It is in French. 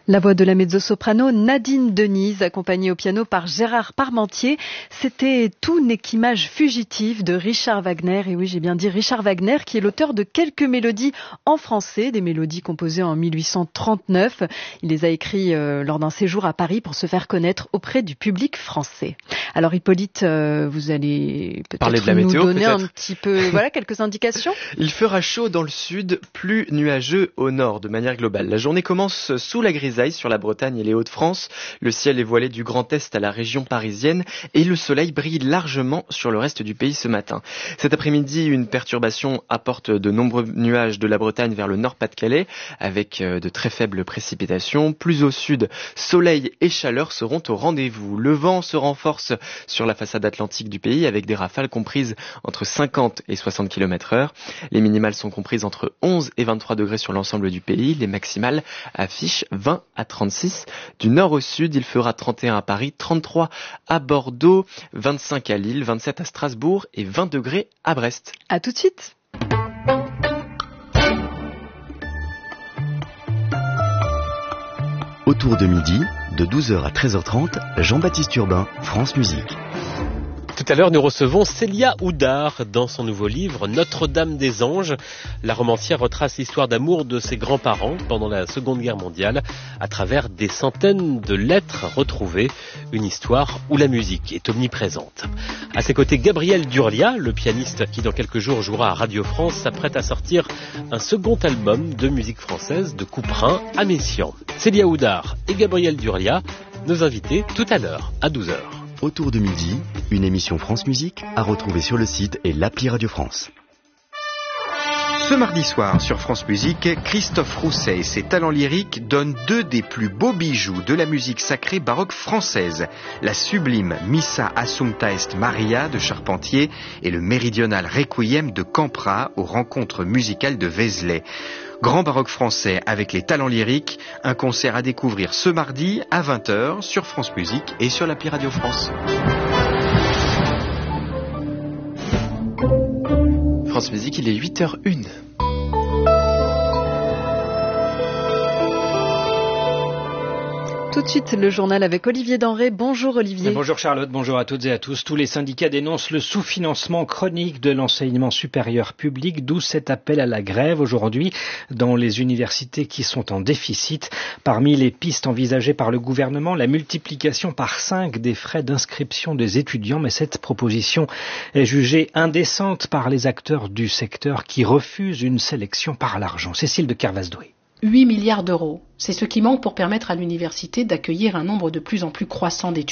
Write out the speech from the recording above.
La voix de la mezzo-soprano Nadine Denise, accompagnée au piano par Gérard Parmentier. C'était Tout n'est qu'image fugitive de Richard Wagner. Et oui, j'ai bien dit Richard Wagner, qui est l'auteur de quelques mélodies en français, des mélodies composées en 1839. Il les a écrites lors d'un séjour à Paris pour se faire connaître auprès du public français. Alors Hippolyte, vous allez peut-être nous donner un petit peu, quelques indications. Il fera chaud dans le sud, plus nuageux au nord de manière globale. La journée commence sous la grisaille sur la Bretagne et les Hauts-de-France. Le ciel est voilé du Grand Est à la région parisienne et le soleil brille largement sur le reste du pays ce matin. Cet après-midi, une perturbation apporte de nombreux nuages de la Bretagne vers le Nord-Pas-de-Calais avec de très faibles précipitations. Plus au sud, soleil et chaleur seront au rendez-vous. Le vent se renforce sur la façade atlantique du pays avec des rafales comprises entre 50 et 60 km/h. Les minimales sont comprises entre 11 et 23 degrés sur l'ensemble du pays. Les maximales affichent 20 à 36. Du nord au sud, il fera 31 à Paris, 33 à Bordeaux, 25 à Lille, 27 à Strasbourg et 20 degrés à Brest. À tout de suite. Autour de midi, de 12h à 13h30, Jean-Baptiste Urbain, France Musique. Tout à l'heure, nous recevons Célia Oudard dans son nouveau livre Notre-Dame des Anges. La romancière retrace l'histoire d'amour de ses grands-parents pendant la Seconde Guerre mondiale à travers des centaines de lettres retrouvées. Une histoire où la musique est omniprésente. À ses côtés, Gabriel Durlia, le pianiste qui dans quelques jours jouera à Radio France, s'apprête à sortir un second album de musique française de Couperin à Messiaen. Célia Oudard et Gabriel Durlia, nos invités tout à l'heure à 12h. Autour de midi, une émission France Musique à retrouver sur le site et l'appli Radio France. Ce mardi soir sur France Musique, Christophe Rousset et ses talents lyriques donnent deux des plus beaux bijoux de la musique sacrée baroque française. La sublime Missa Assumpta Est Maria de Charpentier et le méridional Requiem de Campra aux rencontres musicales de Vézelay. Grand baroque français avec les talents lyriques, un concert à découvrir ce mardi à 20h sur France Musique et sur l'appli Radio France. France Musique, il est 8h01. Tout de suite, le journal avec Olivier Denré. Bonjour Olivier. Bonjour Charlotte, bonjour à toutes et à tous. Tous les syndicats dénoncent le sous-financement chronique de l'enseignement supérieur public, d'où cet appel à la grève aujourd'hui dans les universités qui sont en déficit. Parmi les pistes envisagées par le gouvernement, la multiplication par 5 des frais d'inscription des étudiants. Mais cette proposition est jugée indécente par les acteurs du secteur qui refusent une sélection par l'argent. Cécile de Kervasdoué. 8 milliards d'euros. C'est ce qui manque pour permettre à l'université d'accueillir un nombre de plus en plus croissant d'étudiants.